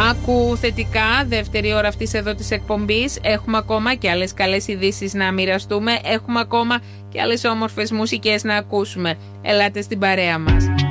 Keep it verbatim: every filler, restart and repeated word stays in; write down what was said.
Άκου θετικά, δεύτερη ώρα αυτής εδώ της εκπομπής. Έχουμε ακόμα και άλλες καλές ειδήσεις να μοιραστούμε. Έχουμε ακόμα και άλλες όμορφες μουσικές να ακούσουμε. Ελάτε στην παρέα μας.